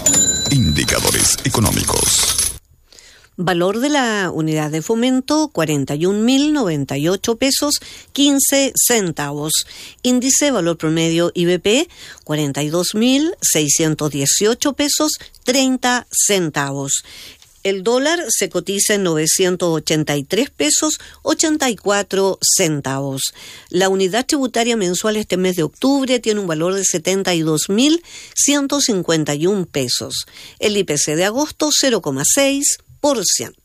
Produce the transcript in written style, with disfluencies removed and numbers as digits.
Indicadores económicos. Valor de la unidad de fomento, 41.098 pesos, 15 centavos. Índice valor promedio IBP, 42.618 pesos, 30 centavos. El dólar se cotiza en 983 pesos, 84 centavos. La unidad tributaria mensual este mes de octubre tiene un valor de 72.151 pesos. El IPC de agosto, 0,6%.